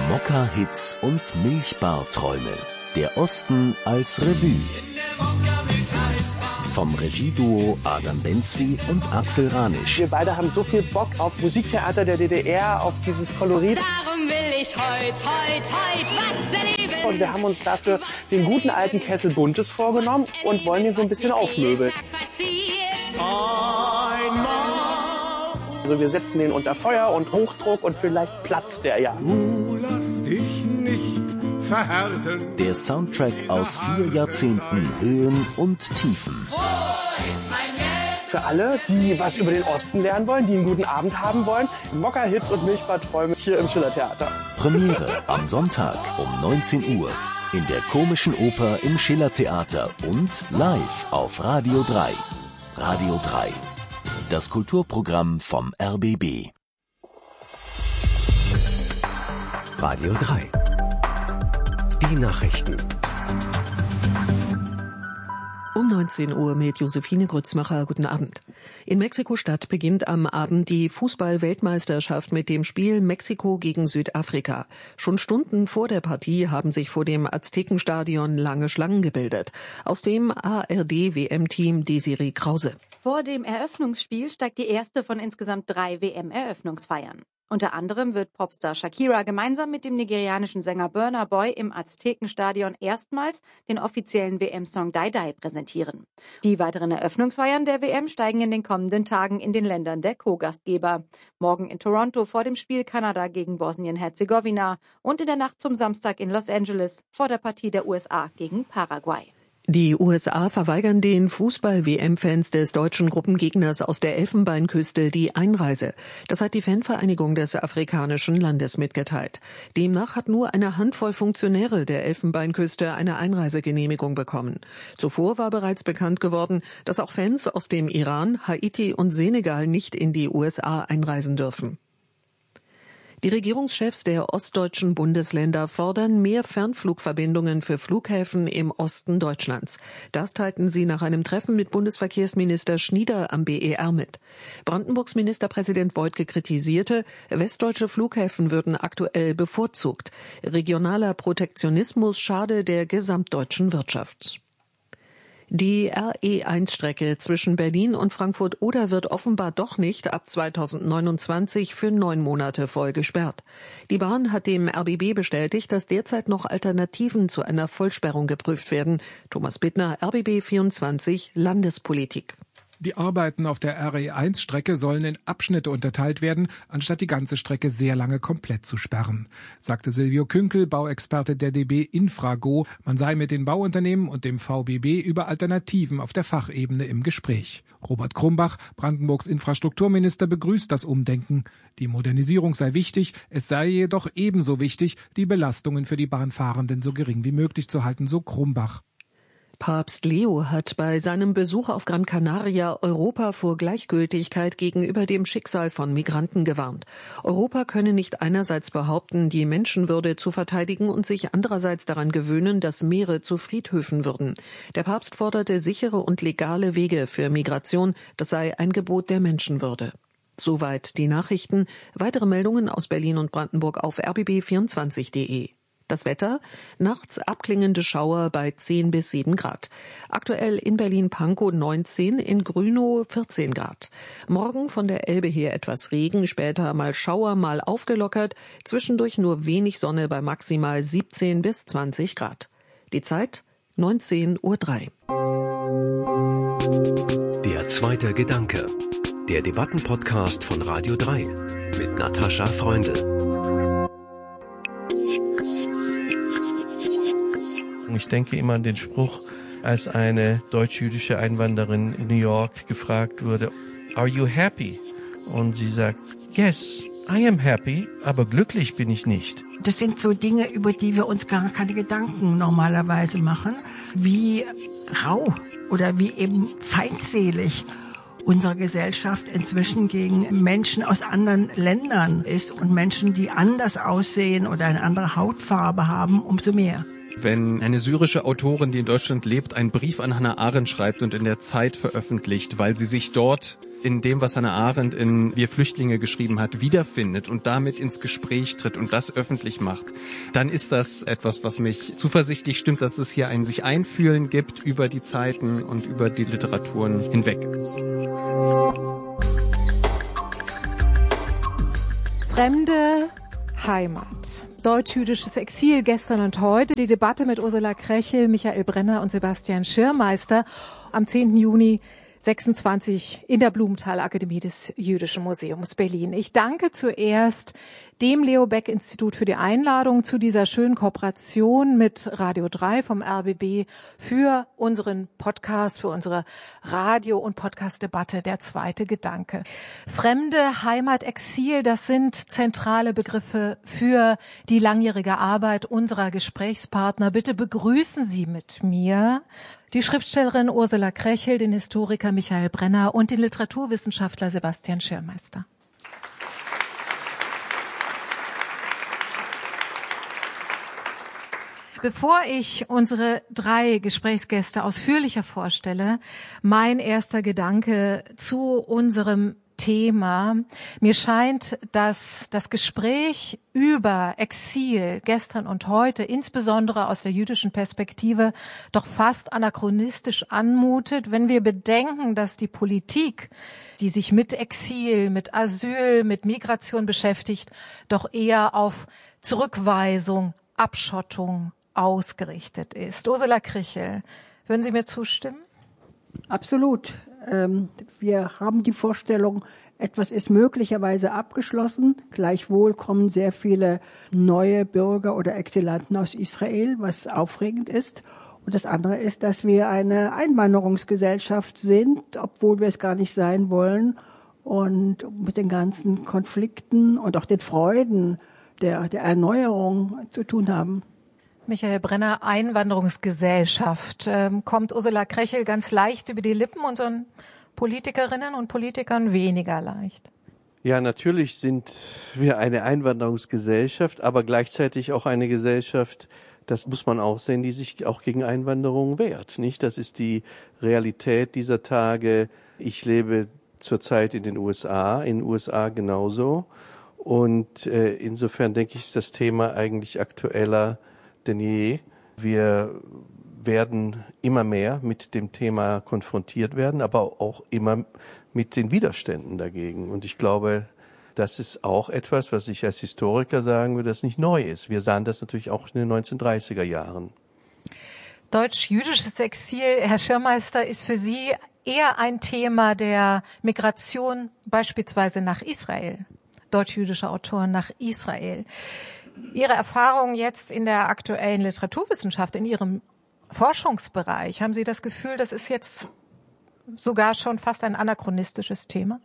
Mokka-Hits und Milchbar-Träume. Der Osten als Revue. Vom Regieduo Adam Benzwi und Axel Ranisch. Wir beide haben so viel Bock auf Musiktheater der DDR, auf dieses Kolorit. Darum will ich heut was erleben. Und wir haben uns dafür den guten alten Kessel Buntes vorgenommen und wollen ihn so ein bisschen aufmöbeln. Also wir setzen den unter Feuer und Hochdruck und vielleicht platzt der ja. Lass dich nicht verhärten. Der Soundtrack aus 4 Jahrzehnten Höhen und Tiefen. Für alle, die was über den Osten lernen wollen, die einen guten Abend haben wollen, Mokka-Hits und Milchbar-Träume hier im Schillertheater. Premiere am Sonntag um 19 Uhr in der Komischen Oper im Schillertheater und live auf Radio 3. Radio 3. Das Kulturprogramm vom RBB. Radio 3. Die Nachrichten. Um 19 Uhr mit Josephine Grützmacher. Guten Abend. In Mexiko-Stadt beginnt am Abend die Fußball-Weltmeisterschaft mit dem Spiel Mexiko gegen Südafrika. Schon Stunden vor der Partie haben sich vor dem Aztekenstadion lange Schlangen gebildet. Aus dem ARD-WM-Team Desiree Krause. Vor dem Eröffnungsspiel steigt die erste von insgesamt 3 WM-Eröffnungsfeiern. Unter anderem wird Popstar Shakira gemeinsam mit dem nigerianischen Sänger Burna Boy im Aztekenstadion erstmals den offiziellen WM-Song Die Die präsentieren. Die weiteren Eröffnungsfeiern der WM steigen in den kommenden Tagen in den Ländern der Co-Gastgeber. Morgen in Toronto vor dem Spiel Kanada gegen Bosnien-Herzegowina und in der Nacht zum Samstag in Los Angeles vor der Partie der USA gegen Paraguay. Die USA verweigern den Fußball-WM-Fans des deutschen Gruppengegners aus der Elfenbeinküste die Einreise. Das hat die Fanvereinigung des afrikanischen Landes mitgeteilt. Demnach hat nur eine Handvoll Funktionäre der Elfenbeinküste eine Einreisegenehmigung bekommen. Zuvor war bereits bekannt geworden, dass auch Fans aus dem Iran, Haiti und Senegal nicht in die USA einreisen dürfen. Die Regierungschefs der ostdeutschen Bundesländer fordern mehr Fernflugverbindungen für Flughäfen im Osten Deutschlands. Das teilten sie nach einem Treffen mit Bundesverkehrsminister Schnieder am BER mit. Brandenburgs Ministerpräsident Woidke kritisierte, westdeutsche Flughäfen würden aktuell bevorzugt. Regionaler Protektionismus schade der gesamtdeutschen Wirtschaft. Die RE1-Strecke zwischen Berlin und Frankfurt-Oder wird offenbar doch nicht ab 2029 für 9 Monate voll gesperrt. Die Bahn hat dem RBB bestätigt, dass derzeit noch Alternativen zu einer Vollsperrung geprüft werden. Thomas Bittner, RBB 24, Landespolitik. Die Arbeiten auf der RE1-Strecke sollen in Abschnitte unterteilt werden, anstatt die ganze Strecke sehr lange komplett zu sperren, sagte Silvio Künkel, Bauexperte der DB Infrago. Man sei mit den Bauunternehmen und dem VBB über Alternativen auf der Fachebene im Gespräch. Robert Krumbach, Brandenburgs Infrastrukturminister, begrüßt das Umdenken. Die Modernisierung sei wichtig, es sei jedoch ebenso wichtig, die Belastungen für die Bahnfahrenden so gering wie möglich zu halten, so Krumbach. Papst Leo hat bei seinem Besuch auf Gran Canaria Europa vor Gleichgültigkeit gegenüber dem Schicksal von Migranten gewarnt. Europa könne nicht einerseits behaupten, die Menschenwürde zu verteidigen und sich andererseits daran gewöhnen, dass Meere zu Friedhöfen würden. Der Papst forderte sichere und legale Wege für Migration, das sei ein Gebot der Menschenwürde. Soweit die Nachrichten. Weitere Meldungen aus Berlin und Brandenburg auf rbb24.de. Das Wetter, nachts abklingende Schauer bei 10 bis 7 Grad. Aktuell in Berlin-Pankow 19, in Grünow 14 Grad. Morgen von der Elbe her etwas Regen, später mal Schauer, mal aufgelockert. Zwischendurch nur wenig Sonne bei maximal 17 bis 20 Grad. Die Zeit 19:03 Uhr. Der zweite Gedanke. Der Debattenpodcast von Radio 3 mit Natascha Freundl. Ich denke immer an den Spruch, als eine deutsch-jüdische Einwanderin in New York gefragt wurde, "Are you happy?" Und sie sagt, "Yes, I am happy, aber glücklich bin ich nicht." Das sind so Dinge, über die wir uns gar keine Gedanken normalerweise machen, wie rau oder wie eben feindselig unsere Gesellschaft inzwischen gegen Menschen aus anderen Ländern ist und Menschen, die anders aussehen oder eine andere Hautfarbe haben, umso mehr. Wenn eine syrische Autorin, die in Deutschland lebt, einen Brief an Hannah Arendt schreibt und in der Zeit veröffentlicht, weil sie sich dort in dem, was Hannah Arendt in Wir Flüchtlinge geschrieben hat, wiederfindet und damit ins Gespräch tritt und das öffentlich macht, dann ist das etwas, was mich zuversichtlich stimmt, dass es hier ein sich einfühlen gibt über die Zeiten und über die Literaturen hinweg. Fremde Heimat. Deutsch-jüdisches Exil gestern und heute. Die Debatte mit Ursula Krechel, Michael Brenner und Sebastian Schirmeister am 10. Juni 26 in der Blumenthal-Akademie des Jüdischen Museums Berlin. Ich danke zuerst dem Leo Beck Institut für die Einladung zu dieser schönen Kooperation mit Radio 3 vom RBB für unseren Podcast, für unsere Radio- und Podcast-Debatte. Der zweite Gedanke. Fremde, Heimat, Exil, das sind zentrale Begriffe für die langjährige Arbeit unserer Gesprächspartner. Bitte begrüßen Sie mit mir die Schriftstellerin Ursula Krechel, den Historiker Michael Brenner und den Literaturwissenschaftler Sebastian Schirmeister. Bevor ich unsere 3 Gesprächsgäste ausführlicher vorstelle, mein erster Gedanke zu unserem Thema. Mir scheint, dass das Gespräch über Exil gestern und heute, insbesondere aus der jüdischen Perspektive, doch fast anachronistisch anmutet, wenn wir bedenken, dass die Politik, die sich mit Exil, mit Asyl, mit Migration beschäftigt, doch eher auf Zurückweisung, Abschottung ausgerichtet ist. Ursula Krechel, würden Sie mir zustimmen? Absolut. Wir haben die Vorstellung, etwas ist möglicherweise abgeschlossen. Gleichwohl kommen sehr viele neue Bürger oder Exilanten aus Israel, was aufregend ist. Und das andere ist, dass wir eine Einwanderungsgesellschaft sind, obwohl wir es gar nicht sein wollen. Und mit den ganzen Konflikten und auch den Freuden der Erneuerung zu tun haben. Michael Brenner, Einwanderungsgesellschaft. Kommt Ursula Krechel ganz leicht über die Lippen, unseren Politikerinnen und Politikern weniger leicht? Ja, natürlich sind wir eine Einwanderungsgesellschaft, aber gleichzeitig auch eine Gesellschaft, das muss man auch sehen, die sich auch gegen Einwanderung wehrt, nicht? Das ist die Realität dieser Tage. Ich lebe zurzeit in den USA genauso. Und insofern denke ich, ist das Thema eigentlich aktueller denn je. Wir werden immer mehr mit dem Thema konfrontiert werden, aber auch immer mit den Widerständen dagegen. Und ich glaube, das ist auch etwas, was ich als Historiker sagen würde, das nicht neu ist. Wir sahen das natürlich auch in den 1930er Jahren. Deutsch-jüdisches Exil, Herr Schirmeister, ist für Sie eher ein Thema der Migration beispielsweise nach Israel. Deutsch-jüdische Autoren nach Israel. Ihre Erfahrungen jetzt in der aktuellen Literaturwissenschaft, in Ihrem Forschungsbereich, haben Sie das Gefühl, das ist jetzt sogar schon fast ein anachronistisches Thema?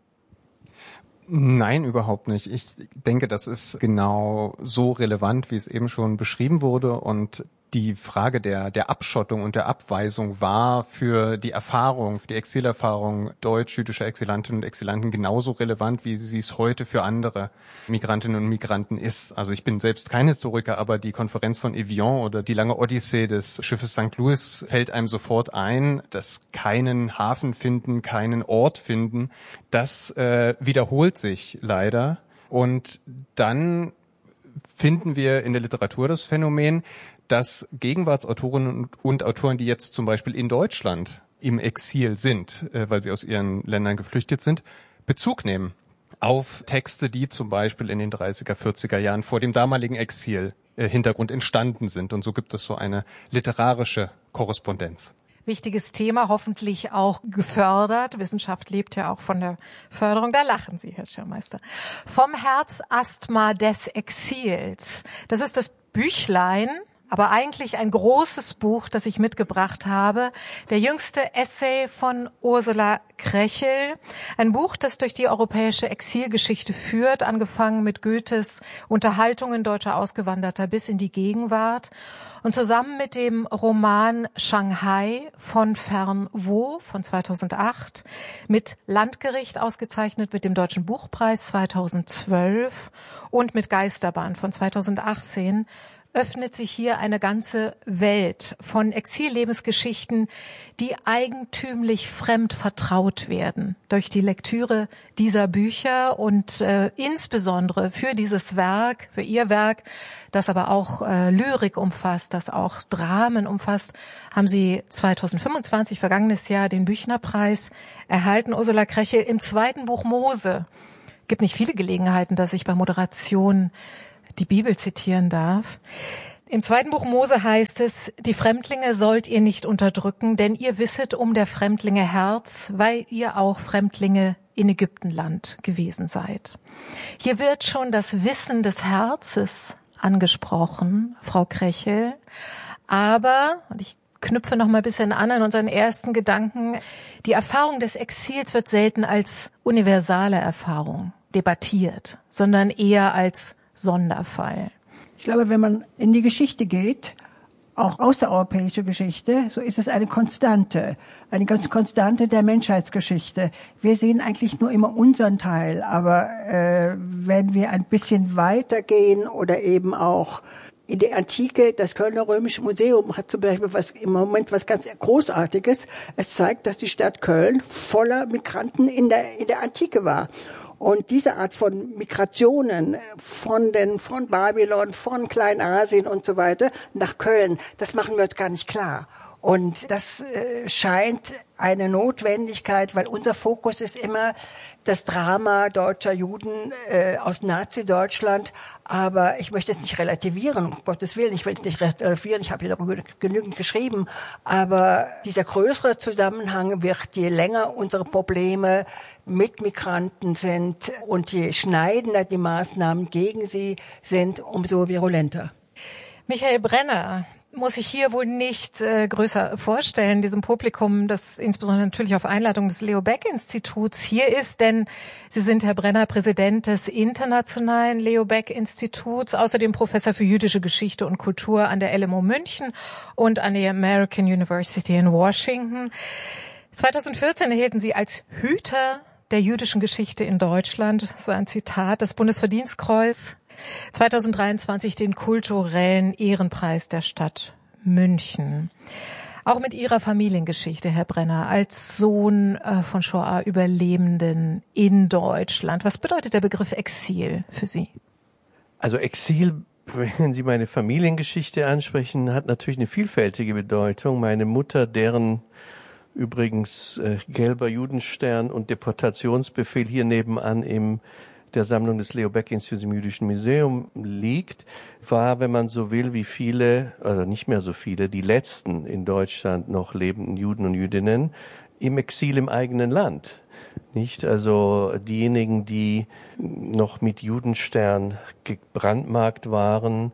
Nein, überhaupt nicht. Ich denke, das ist genau so relevant, wie es eben schon beschrieben wurde. Und die Frage der Abschottung und der Abweisung war für die Erfahrung, für die Exilerfahrung deutsch-jüdischer Exilantinnen und Exilanten genauso relevant, wie sie es heute für andere Migrantinnen und Migranten ist. Also ich bin selbst kein Historiker, aber die Konferenz von Evian oder die lange Odyssee des Schiffes St. Louis fällt einem sofort ein, dass keinen Hafen finden, keinen Ort finden. Das wiederholt sich leider. Und dann finden wir in der Literatur das Phänomen, dass Gegenwartsautorinnen und Autoren, die jetzt zum Beispiel in Deutschland im Exil sind, weil sie aus ihren Ländern geflüchtet sind, Bezug nehmen auf Texte, die zum Beispiel in den 30er, 40er Jahren vor dem damaligen Exil-Hintergrund entstanden sind. Und so gibt es so eine literarische Korrespondenz. Wichtiges Thema, hoffentlich auch gefördert. Wissenschaft lebt ja auch von der Förderung. Da lachen Sie, Herr Schirmeister. Vom Herzasthma des Exils. Das ist das Büchlein, aber eigentlich ein großes Buch, das ich mitgebracht habe. Der jüngste Essay von Ursula Krechel. Ein Buch, das durch die europäische Exilgeschichte führt, angefangen mit Goethes Unterhaltungen deutscher Ausgewanderter bis in die Gegenwart. Und zusammen mit dem Roman Shanghai von Fern Wo von 2008, mit Landgericht ausgezeichnet mit dem Deutschen Buchpreis 2012 und mit Geisterbahn von 2018, öffnet sich hier eine ganze Welt von Exillebensgeschichten, die eigentümlich fremd vertraut werden durch die Lektüre dieser Bücher und insbesondere für dieses Werk, für Ihr Werk, das aber auch Lyrik umfasst, das auch Dramen umfasst, haben Sie 2025, vergangenes Jahr, den Büchnerpreis erhalten. Ursula Krechel, im zweiten Buch Mose. Gibt nicht viele Gelegenheiten, dass ich bei Moderation die Bibel zitieren darf. Im zweiten Buch Mose heißt es, die Fremdlinge sollt ihr nicht unterdrücken, denn ihr wisset um der Fremdlinge Herz, weil ihr auch Fremdlinge in Ägyptenland gewesen seid. Hier wird schon das Wissen des Herzens angesprochen, Frau Krechel. Aber, und ich knüpfe noch mal ein bisschen an unseren ersten Gedanken, die Erfahrung des Exils wird selten als universale Erfahrung debattiert, sondern eher als Sonderfall. Ich glaube, wenn man in die Geschichte geht, auch außereuropäische Geschichte, so ist es eine ganz Konstante der Menschheitsgeschichte. Wir sehen eigentlich nur immer unseren Teil, aber wenn wir ein bisschen weitergehen oder eben auch in der Antike, das Kölner Römische Museum hat zum Beispiel im Moment was ganz Großartiges. Es zeigt, dass die Stadt Köln voller Migranten in der Antike war. Und diese Art von Migrationen von Babylon, von Kleinasien und so weiter nach Köln, das machen wir uns gar nicht klar. Und das scheint eine Notwendigkeit, weil unser Fokus ist immer das Drama deutscher Juden aus Nazi-Deutschland. Aber ich möchte es nicht relativieren, um Gottes Willen, ich will es nicht relativieren, ich habe hier darüber genügend geschrieben. Aber dieser größere Zusammenhang wird, je länger unsere Probleme mit Migranten sind und je schneidender die Maßnahmen gegen sie sind, umso virulenter. Michael Brenner muss ich hier wohl nicht größer vorstellen, diesem Publikum, das insbesondere natürlich auf Einladung des Leo Baeck Instituts hier ist, denn Sie sind, Herr Brenner, Präsident des Internationalen Leo Baeck Instituts, außerdem Professor für jüdische Geschichte und Kultur an der LMU München und an der American University in Washington. 2014 erhielten Sie als Hüter der jüdischen Geschichte in Deutschland, so ein Zitat, das Bundesverdienstkreuz, 2023 den kulturellen Ehrenpreis der Stadt München. Auch mit Ihrer Familiengeschichte, Herr Brenner, als Sohn von Shoah-Überlebenden in Deutschland. Was bedeutet der Begriff Exil für Sie? Also Exil, wenn Sie meine Familiengeschichte ansprechen, hat natürlich eine vielfältige Bedeutung. Meine Mutter, deren übrigens gelber Judenstern und Deportationsbefehl hier nebenan in der Sammlung des Leo Baeck Instituts im Jüdischen Museum liegt, war, wenn man so will, wie viele, oder nicht mehr so viele, die letzten in Deutschland noch lebenden Juden und Jüdinnen im Exil im eigenen Land. Nicht? Also diejenigen, die noch mit Judenstern gebrandmarkt waren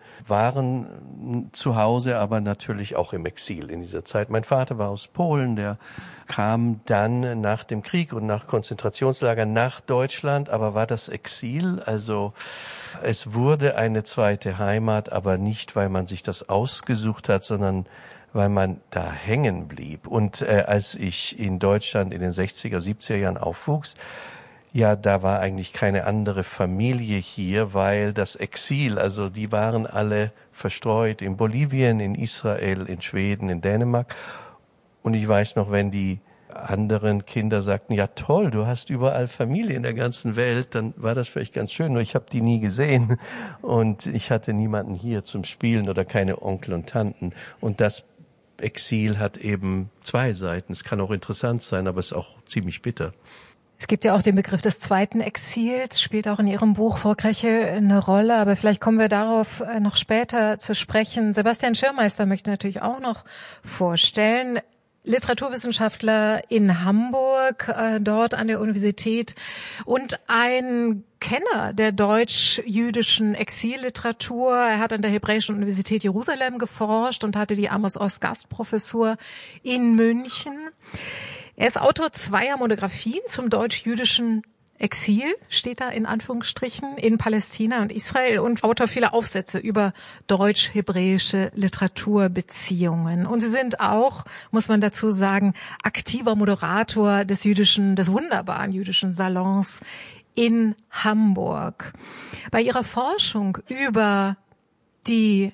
zu Hause, aber natürlich auch im Exil in dieser Zeit. Mein Vater war aus Polen, der kam dann nach dem Krieg und nach Konzentrationslagern nach Deutschland, aber war das Exil? Also es wurde eine zweite Heimat, aber nicht, weil man sich das ausgesucht hat, sondern weil man da hängen blieb. Und als ich in Deutschland in den 60er, 70er Jahren aufwuchs, ja, da war eigentlich keine andere Familie hier, weil das Exil, also die waren alle verstreut in Bolivien, in Israel, in Schweden, in Dänemark. Und ich weiß noch, wenn die anderen Kinder sagten, ja toll, du hast überall Familie in der ganzen Welt, dann war das vielleicht ganz schön, nur ich habe die nie gesehen und ich hatte niemanden hier zum Spielen oder keine Onkel und Tanten. Und das Exil hat eben zwei Seiten. Es kann auch interessant sein, aber es ist auch ziemlich bitter. Es gibt ja auch den Begriff des zweiten Exils, spielt auch in Ihrem Buch, Frau Krechel, eine Rolle, aber vielleicht kommen wir darauf noch später zu sprechen. Sebastian Schirmeister möchte natürlich auch noch vorstellen. Literaturwissenschaftler in Hamburg, dort an der Universität und ein Kenner der deutsch-jüdischen Exilliteratur. Er hat an der Hebräischen Universität Jerusalem geforscht und hatte die Amos Oz Gastprofessur in München. Er ist Autor zweier Monographien zum deutsch-jüdischen Exil, steht da in Anführungsstrichen, in Palästina und Israel und Autor vieler Aufsätze über deutsch-hebräische Literaturbeziehungen. Und Sie sind auch, muss man dazu sagen, aktiver Moderator des wunderbaren jüdischen Salons in Hamburg. Bei Ihrer Forschung über die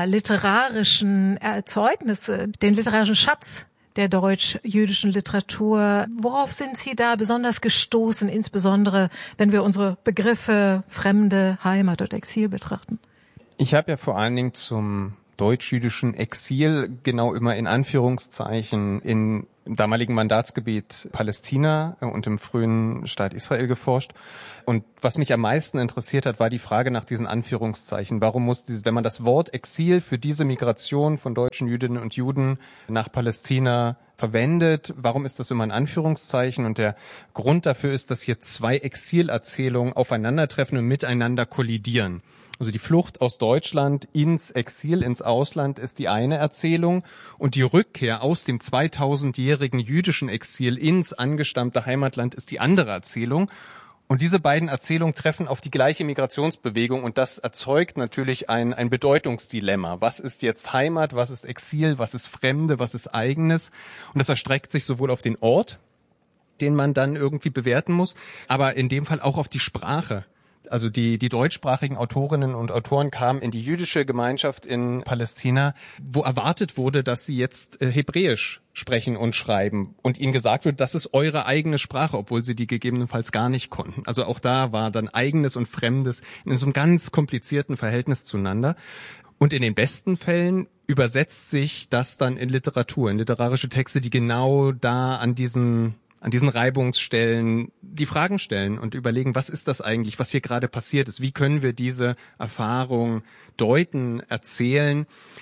literarischen Erzeugnisse, den literarischen Schatz der deutsch-jüdischen Literatur. Worauf sind Sie da besonders gestoßen, insbesondere wenn wir unsere Begriffe Fremde, Heimat und Exil betrachten? Ich habe ja vor allen Dingen zum deutsch-jüdischen Exil genau immer in Anführungszeichen im damaligen Mandatsgebiet Palästina und im frühen Staat Israel geforscht. Und was mich am meisten interessiert hat, war die Frage nach diesen Anführungszeichen. Warum muss wenn man das Wort Exil für diese Migration von deutschen Jüdinnen und Juden nach Palästina verwendet, warum ist das immer ein Anführungszeichen? Und der Grund dafür ist, dass hier zwei Exilerzählungen aufeinandertreffen und miteinander kollidieren. Also die Flucht aus Deutschland ins Exil, ins Ausland ist die eine Erzählung und die Rückkehr aus dem 2000-jährigen jüdischen Exil ins angestammte Heimatland ist die andere Erzählung. Und diese beiden Erzählungen treffen auf die gleiche Migrationsbewegung und das erzeugt natürlich ein Bedeutungsdilemma. Was ist jetzt Heimat, was ist Exil, was ist Fremde, was ist Eigenes? Und das erstreckt sich sowohl auf den Ort, den man dann irgendwie bewerten muss, aber in dem Fall auch auf die Sprache. Also die deutschsprachigen Autorinnen und Autoren kamen in die jüdische Gemeinschaft in Palästina, wo erwartet wurde, dass sie jetzt Hebräisch sprechen und schreiben und ihnen gesagt wird, das ist eure eigene Sprache, obwohl sie die gegebenenfalls gar nicht konnten. Also auch da war dann Eigenes und Fremdes in so einem ganz komplizierten Verhältnis zueinander. Und in den besten Fällen übersetzt sich das dann in Literatur, in literarische Texte, die genau da an diesen Reibungsstellen die Fragen stellen und überlegen, was ist das eigentlich, was hier gerade passiert ist? Wie können wir diese Erfahrung deuten, erzählen?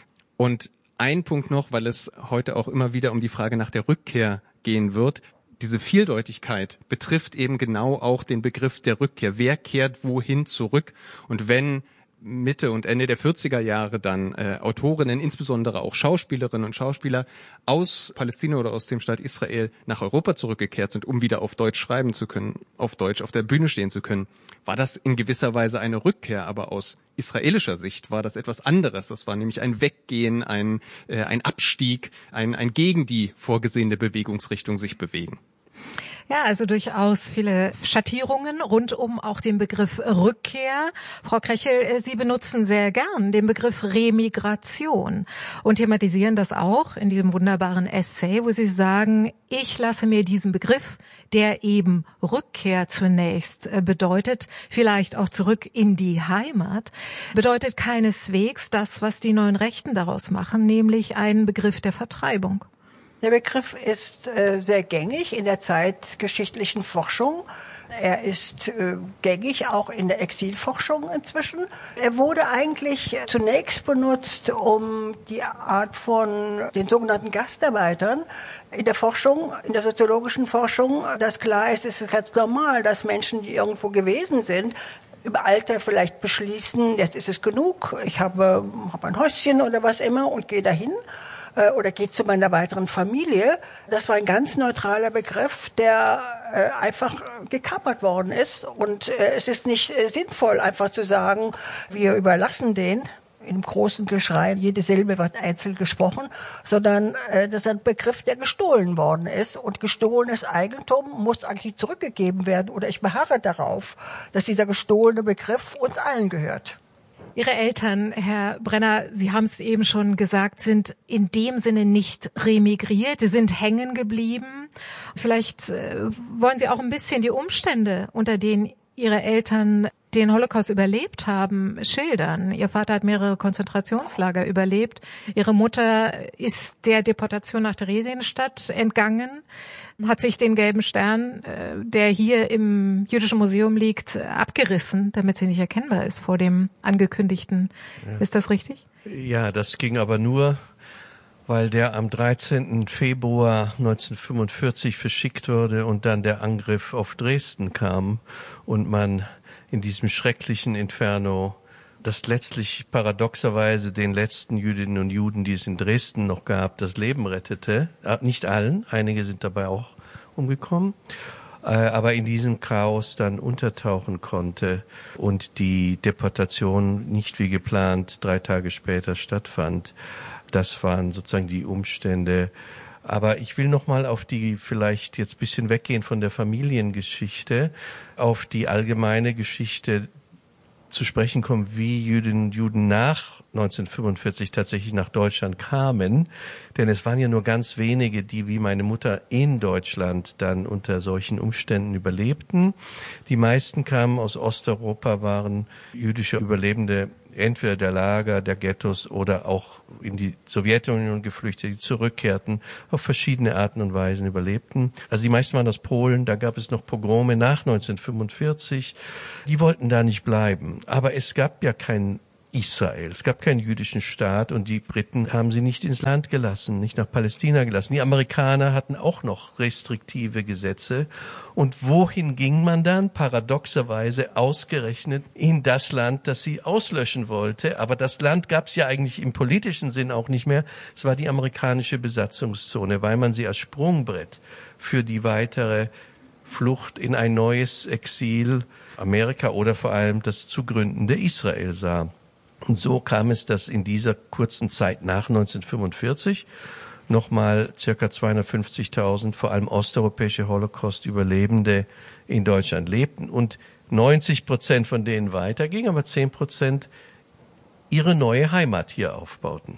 Und ein Punkt noch, weil es heute auch immer wieder um die Frage nach der Rückkehr gehen wird. Diese Vieldeutigkeit betrifft eben genau auch den Begriff der Rückkehr. Wer kehrt wohin zurück? Und wenn Mitte und Ende der 40er Jahre dann Autorinnen, insbesondere auch Schauspielerinnen und Schauspieler aus Palästina oder aus dem Staat Israel nach Europa zurückgekehrt sind, um wieder auf Deutsch schreiben zu können, auf Deutsch auf der Bühne stehen zu können, war das in gewisser Weise eine Rückkehr, aber aus israelischer Sicht war das etwas anderes. Das war nämlich ein Weggehen, ein Abstieg, ein gegen die vorgesehene Bewegungsrichtung sich bewegen. Ja, also durchaus viele Schattierungen rund um auch den Begriff Rückkehr. Frau Krechel, Sie benutzen sehr gern den Begriff Remigration und thematisieren das auch in diesem wunderbaren Essay, wo Sie sagen, ich lasse mir diesen Begriff, der eben Rückkehr zunächst bedeutet, vielleicht auch zurück in die Heimat, bedeutet keineswegs das, was die neuen Rechten daraus machen, nämlich einen Begriff der Vertreibung. Der Begriff ist sehr gängig in der zeitgeschichtlichen Forschung. Er ist gängig auch in der Exilforschung inzwischen. Er wurde eigentlich zunächst benutzt, um die Art von den sogenannten Gastarbeitern in der Forschung, in der soziologischen Forschung, das klar ist, es ist ganz normal, dass Menschen, die irgendwo gewesen sind, im Alter vielleicht beschließen, jetzt ist es genug, ich habe ein Häuschen oder was immer und gehe dahin. Oder geht zu meiner weiteren Familie. Das war ein ganz neutraler Begriff, der einfach gekapert worden ist. Und es ist nicht sinnvoll, einfach zu sagen, wir überlassen den. Im großen Geschrei, jede Silbe wird einzeln gesprochen, sondern das ist ein Begriff, der gestohlen worden ist. Und gestohlenes Eigentum muss eigentlich zurückgegeben werden. Oder ich beharre darauf, dass dieser gestohlene Begriff uns allen gehört. Ihre Eltern, Herr Brenner, Sie haben es eben schon gesagt, sind in dem Sinne nicht remigriert, sie sind hängen geblieben. Vielleicht wollen Sie auch ein bisschen die Umstände, unter denen Ihre Eltern den Holocaust überlebt haben, schildern. Ihr Vater hat mehrere Konzentrationslager überlebt. Ihre Mutter ist der Deportation nach Theresienstadt entgangen, hat sich den gelben Stern, der hier im Jüdischen Museum liegt, abgerissen, damit sie nicht erkennbar ist vor dem angekündigten. Ja. Ist das richtig? Ja, das ging aber nur, weil der am 13. Februar 1945 verschickt wurde und dann der Angriff auf Dresden kam und man in diesem schrecklichen Inferno, das letztlich paradoxerweise den letzten Jüdinnen und Juden, die es in Dresden noch gab, das Leben rettete. Nicht allen, einige sind dabei auch umgekommen, aber in diesem Chaos dann untertauchen konnte und die Deportation nicht wie geplant 3 Tage später stattfand. Das waren sozusagen die Umstände. Aber ich will noch mal auf die, vielleicht jetzt ein bisschen weggehen von der Familiengeschichte, auf die allgemeine Geschichte zu sprechen kommen, wie Jüdinnen und Juden nach 1945 tatsächlich nach Deutschland kamen. Denn es waren ja nur ganz wenige, die wie meine Mutter in Deutschland dann unter solchen Umständen überlebten. Die meisten kamen aus Osteuropa, waren jüdische Überlebende entweder der Lager, der Ghettos oder auch in die Sowjetunion geflüchtet, die zurückkehrten, auf verschiedene Arten und Weisen überlebten. Also die meisten waren aus Polen, da gab es noch Pogrome nach 1945. Die wollten da nicht bleiben. Aber es gab ja kein Israel, es gab keinen jüdischen Staat und die Briten haben sie nicht ins Land gelassen, nicht nach Palästina gelassen. Die Amerikaner hatten auch noch restriktive Gesetze. Und wohin ging man dann? Paradoxerweise ausgerechnet in das Land, das sie auslöschen wollte. Aber das Land gab es ja eigentlich im politischen Sinn auch nicht mehr. Es war die amerikanische Besatzungszone, weil man sie als Sprungbrett für die weitere Flucht in ein neues Exil Amerika oder vor allem das zu gründende Israel sah. Und so kam es, dass in dieser kurzen Zeit nach 1945 nochmal circa 250.000 vor allem osteuropäische Holocaust-Überlebende in Deutschland lebten und 90% von denen weitergingen, aber 10% ihre neue Heimat hier aufbauten.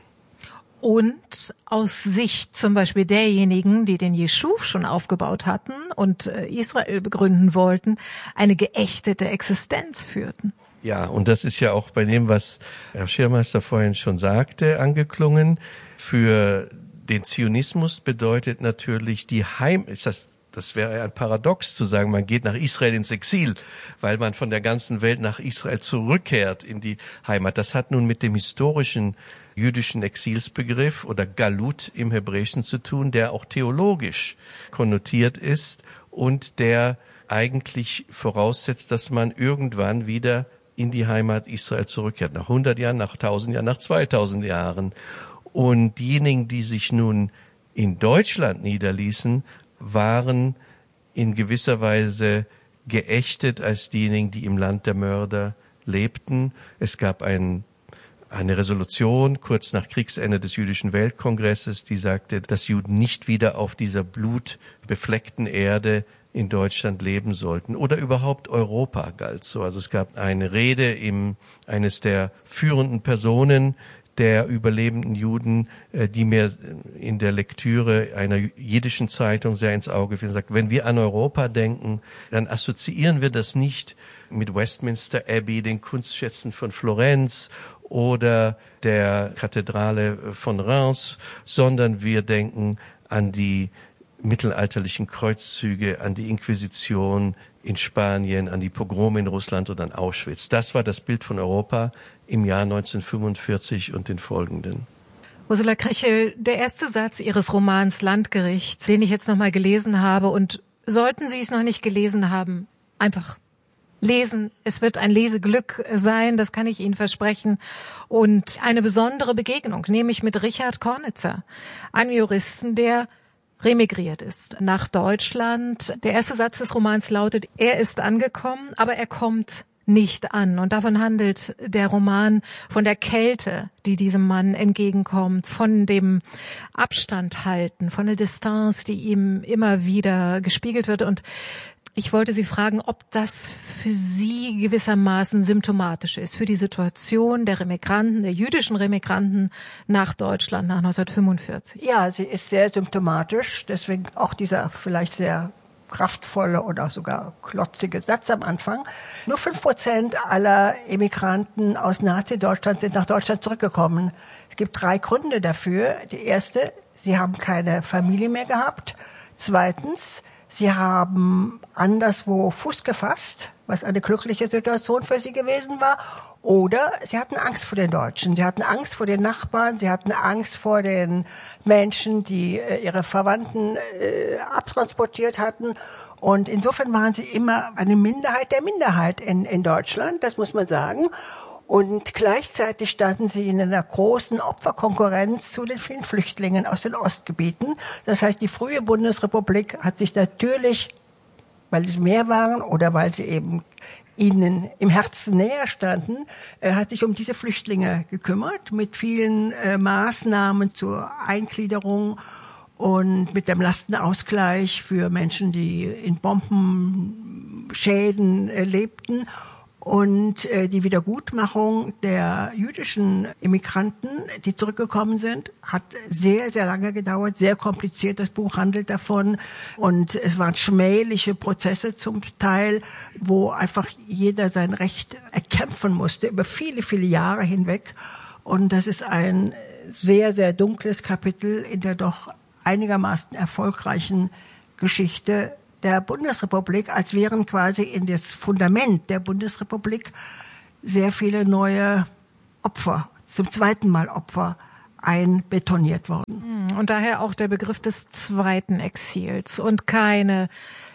Und aus Sicht zum Beispiel derjenigen, die den Jeschuv schon aufgebaut hatten und Israel begründen wollten, eine geächtete Existenz führten. Ja, und das ist ja auch bei dem, was Herr Schirmeister vorhin schon sagte, angeklungen. Für den Zionismus bedeutet natürlich die das wäre ein Paradox zu sagen, man geht nach Israel ins Exil, weil man von der ganzen Welt nach Israel zurückkehrt in die Heimat. Das hat nun mit dem historischen jüdischen Exilsbegriff oder Galut im Hebräischen zu tun, der auch theologisch konnotiert ist und der eigentlich voraussetzt, dass man irgendwann wieder in die Heimat Israel zurückkehrt. Nach 100 Jahren, nach 1000 Jahren, nach 2000 Jahren. Und diejenigen, die sich nun in Deutschland niederließen, waren in gewisser Weise geächtet als diejenigen, die im Land der Mörder lebten. Es gab eine Resolution kurz nach Kriegsende des Jüdischen Weltkongresses, die sagte, dass Juden nicht wieder auf dieser blutbefleckten Erde in Deutschland leben sollten oder überhaupt Europa galt so. Also es gab eine Rede eines der führenden Personen der überlebenden Juden, die mir in der Lektüre einer jiddischen Zeitung sehr ins Auge fiel, sagt, wenn wir an Europa denken, dann assoziieren wir das nicht mit Westminster Abbey, den Kunstschätzen von Florenz oder der Kathedrale von Reims, sondern wir denken an die mittelalterlichen Kreuzzüge, an die Inquisition in Spanien, an die Pogrome in Russland und an Auschwitz. Das war das Bild von Europa im Jahr 1945 und den folgenden. Ursula Krechel, der erste Satz Ihres Romans Landgericht, den ich jetzt nochmal gelesen habe, und sollten Sie es noch nicht gelesen haben, einfach lesen. Es wird ein Leseglück sein, das kann ich Ihnen versprechen. Und eine besondere Begegnung, nämlich mit Richard Kornitzer, einem Juristen, der remigriert ist nach Deutschland. Der erste Satz des Romans lautet, er ist angekommen, aber er kommt nicht an. Und davon handelt der Roman, von der Kälte, die diesem Mann entgegenkommt, von dem Abstand halten, von der Distanz, die ihm immer wieder gespiegelt wird. Und ich wollte Sie fragen, ob das für Sie gewissermaßen symptomatisch ist für die Situation der Remigranten, der jüdischen Remigranten nach Deutschland nach 1945. Ja, sie ist sehr symptomatisch, deswegen auch dieser vielleicht sehr kraftvolle oder sogar klotzige Satz am Anfang. Nur 5% aller Emigranten aus Nazi-Deutschland sind nach Deutschland zurückgekommen. Es gibt 3 Gründe dafür. Die erste, sie haben keine Familie mehr gehabt. Zweitens, sie haben anderswo Fuß gefasst, was eine glückliche Situation für sie gewesen war. Oder sie hatten Angst vor den Deutschen. Sie hatten Angst vor den Nachbarn. Sie hatten Angst vor den Menschen, die ihre Verwandten abtransportiert hatten. Und insofern waren sie immer eine Minderheit der Minderheit in Deutschland, das muss man sagen. Und gleichzeitig standen sie in einer großen Opferkonkurrenz zu den vielen Flüchtlingen aus den Ostgebieten. Das heißt, die frühe Bundesrepublik hat sich natürlich, weil es mehr waren oder weil sie eben ihnen im Herzen näher standen, hat sich um diese Flüchtlinge gekümmert mit vielen Maßnahmen zur Eingliederung und mit dem Lastenausgleich für Menschen, die in Bombenschäden lebten. Und die Wiedergutmachung der jüdischen Immigranten, die zurückgekommen sind, hat sehr, sehr lange gedauert, sehr kompliziert. Das Buch handelt davon. Und es waren schmähliche Prozesse zum Teil, wo einfach jeder sein Recht erkämpfen musste, über viele, viele Jahre hinweg. Und das ist ein sehr, sehr dunkles Kapitel in der doch einigermaßen erfolgreichen Geschichte der Bundesrepublik, als wären quasi in das Fundament der Bundesrepublik sehr viele neue Opfer, zum zweiten Mal Opfer, einbetoniert worden. Und daher auch der Begriff des zweiten Exils und keine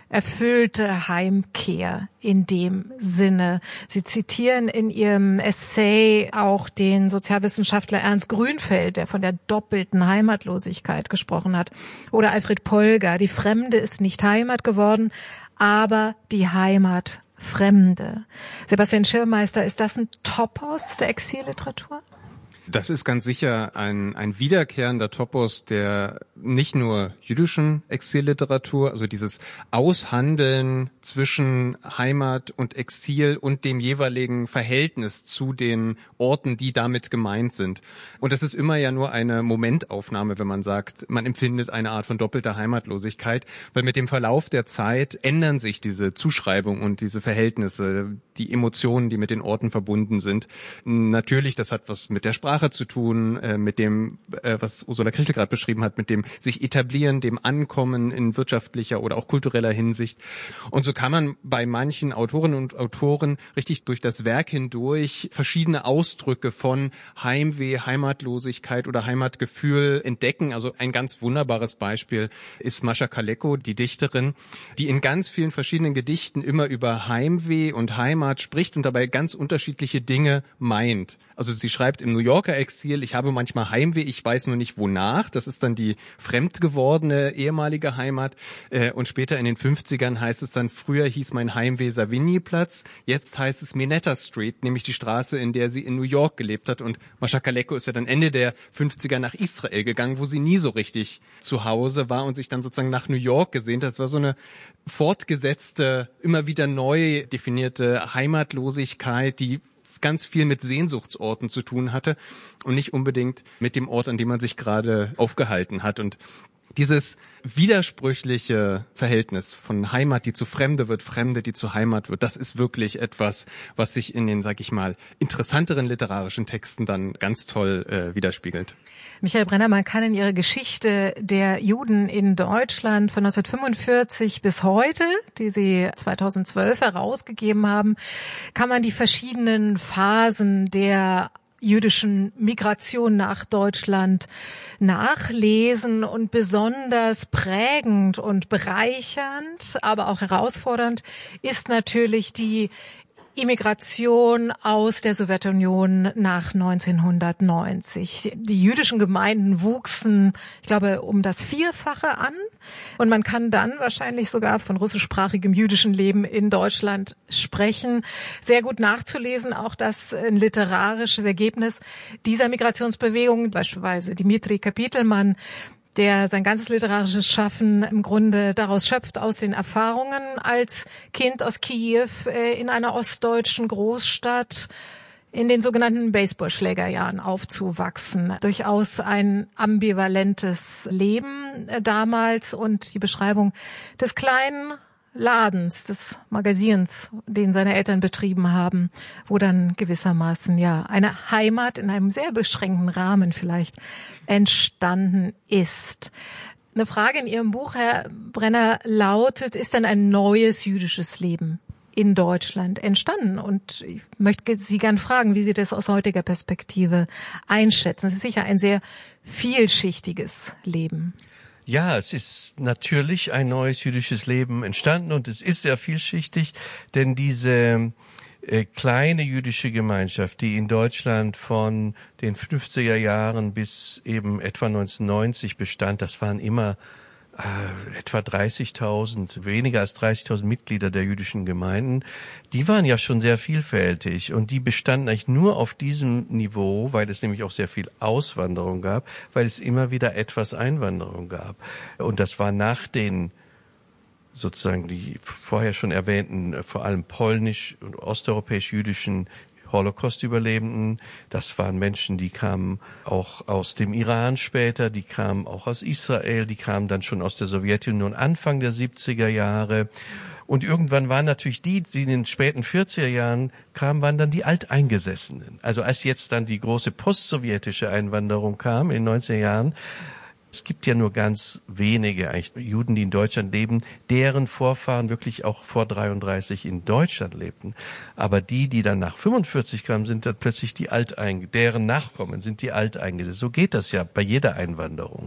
erfüllte Heimkehr in dem Sinne. Sie zitieren in Ihrem Essay auch den Sozialwissenschaftler Ernst Grünfeld, der von der doppelten Heimatlosigkeit gesprochen hat. Oder Alfred Polger, die Fremde ist nicht Heimat geworden, aber die Heimat Fremde. Sebastian Schirmeister, ist das ein Topos der Exilliteratur? Das ist ganz sicher ein wiederkehrender Topos der nicht nur jüdischen Exilliteratur, also dieses Aushandeln zwischen Heimat und Exil und dem jeweiligen Verhältnis zu den Orten, die damit gemeint sind. Und das ist immer ja nur eine Momentaufnahme, wenn man sagt, man empfindet eine Art von doppelter Heimatlosigkeit, weil mit dem Verlauf der Zeit ändern sich diese Zuschreibung und diese Verhältnisse, die Emotionen, die mit den Orten verbunden sind. Natürlich, das hat was mit der Sprache zu tun, mit dem, was Ursula Krichl gerade beschrieben hat, mit dem sich etablieren, dem Ankommen in wirtschaftlicher oder auch kultureller Hinsicht. Und so kann man bei manchen Autorinnen und Autoren richtig durch das Werk hindurch verschiedene Ausdrücke von Heimweh, Heimatlosigkeit oder Heimatgefühl entdecken. Also ein ganz wunderbares Beispiel ist Mascha Kaleko, die Dichterin, die in ganz vielen verschiedenen Gedichten immer über Heimweh und Heimat spricht und dabei ganz unterschiedliche Dinge meint. Also sie schreibt im New Yorker Exil, ich habe manchmal Heimweh, ich weiß nur nicht wonach. Das ist dann die fremd gewordene ehemalige Heimat. Und später in den 50ern heißt es dann, früher hieß mein Heimweh Savigny-Platz, jetzt heißt es Minetta Street, nämlich die Straße, in der sie in New York gelebt hat. Und Mascha Kaleko ist ja dann Ende der 50er nach Israel gegangen, wo sie nie so richtig zu Hause war und sich dann sozusagen nach New York gesehnt hat. Das war so eine fortgesetzte, immer wieder neu definierte Heimatlosigkeit, die ganz viel mit Sehnsuchtsorten zu tun hatte und nicht unbedingt mit dem Ort, an dem man sich gerade aufgehalten hat. Und dieses widersprüchliche Verhältnis von Heimat, die zu Fremde wird, Fremde, die zu Heimat wird, das ist wirklich etwas, was sich in den, sag ich mal, interessanteren literarischen Texten dann ganz toll widerspiegelt. Michael Brenner, man kann in Ihre Geschichte der Juden in Deutschland von 1945 bis heute, die Sie 2012 herausgegeben haben, kann man die verschiedenen Phasen der jüdischen Migration nach Deutschland nachlesen, und besonders prägend und bereichernd, aber auch herausfordernd ist natürlich die Immigration aus der Sowjetunion nach 1990. Die jüdischen Gemeinden wuchsen, ich glaube, um das Vierfache an. Und man kann dann wahrscheinlich sogar von russischsprachigem jüdischen Leben in Deutschland sprechen. Sehr gut nachzulesen, auch das ein literarisches Ergebnis dieser Migrationsbewegung, beispielsweise Dimitri Kapitelmann, der sein ganzes literarisches Schaffen im Grunde daraus schöpft, aus den Erfahrungen als Kind aus Kiew in einer ostdeutschen Großstadt in den sogenannten Baseballschlägerjahren aufzuwachsen. Durchaus ein ambivalentes Leben damals, und die Beschreibung des kleinen Ladens, des Magazins, den seine Eltern betrieben haben, wo dann gewissermaßen ja eine Heimat in einem sehr beschränkten Rahmen vielleicht entstanden ist. Eine Frage in Ihrem Buch, Herr Brenner, lautet, ist denn ein neues jüdisches Leben in Deutschland entstanden? Und ich möchte Sie gern fragen, wie Sie das aus heutiger Perspektive einschätzen. Es ist sicher ein sehr vielschichtiges Leben. Ja, es ist natürlich ein neues jüdisches Leben entstanden, und es ist sehr vielschichtig, denn diese kleine jüdische Gemeinschaft, die in Deutschland von den 50er Jahren bis eben etwa 1990 bestand, das waren immer etwa 30.000, weniger als 30.000 Mitglieder der jüdischen Gemeinden. Die waren ja schon sehr vielfältig, und die bestanden eigentlich nur auf diesem Niveau, weil es nämlich auch sehr viel Auswanderung gab, weil es immer wieder etwas Einwanderung gab. Und das war nach den sozusagen die vorher schon erwähnten, vor allem polnisch- und osteuropäisch-jüdischen Holocaust-Überlebenden. Das waren Menschen, die kamen auch aus dem Iran später, die kamen auch aus Israel, die kamen dann schon aus der Sowjetunion Anfang der 70er Jahre. Und irgendwann waren natürlich die in den späten 40er Jahren kamen, waren dann die Alteingesessenen. Also als jetzt dann die große postsowjetische Einwanderung kam in den 90er Jahren, es gibt ja nur ganz wenige eigentlich Juden, die in Deutschland leben, deren Vorfahren wirklich auch vor 33 in Deutschland lebten. Aber die dann nach 45 kamen, sind dann plötzlich deren Nachkommen sind die Alteingesetzten. So geht das ja bei jeder Einwanderung.